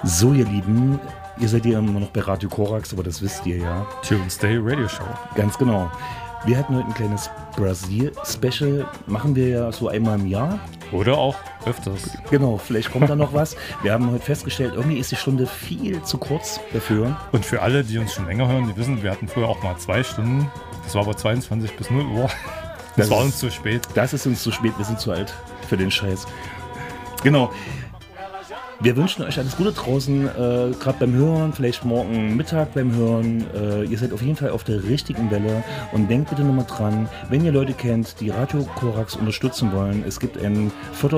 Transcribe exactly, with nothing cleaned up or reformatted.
So, ihr Lieben, ihr seid ja immer noch bei Radio Korax, aber das wisst ihr ja. Tuesday Radio Show. Ganz genau. Wir hatten heute ein kleines Brasil-Special, machen wir ja so einmal im Jahr. Oder auch öfters. Genau, vielleicht kommt da noch was. Wir haben heute festgestellt, irgendwie ist die Stunde viel zu kurz dafür. Und für alle, die uns schon länger hören, die wissen, wir hatten früher auch mal zwei Stunden. Das war aber zweiundzwanzig bis null Uhr. Das, das war uns zu spät. Das ist uns zu spät, wir sind zu alt für den Scheiß. Genau. Wir wünschen euch alles Gute draußen, äh, gerade beim Hören, vielleicht morgen Mittag beim Hören. Äh, ihr seid auf jeden Fall auf der richtigen Welle und denkt bitte nochmal dran, wenn ihr Leute kennt, die Radio Korax unterstützen wollen, es gibt einen Förder